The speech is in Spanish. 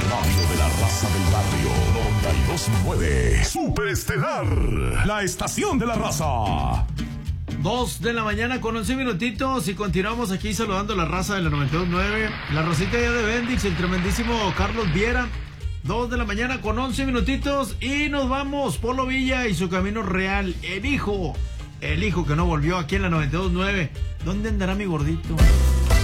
radio de la raza del barrio 92.9. Superestelar, la estación de la raza. 2 de la mañana con 11 minutitos y continuamos aquí saludando a la raza de la 92.9. La rosita ya de Bendix, el tremendísimo Carlos Viera. 2 de la mañana con 11 minutitos y nos vamos. Polo Villa y su camino real. El hijo que no volvió aquí en la 92.9. ¿Dónde andará mi gordito?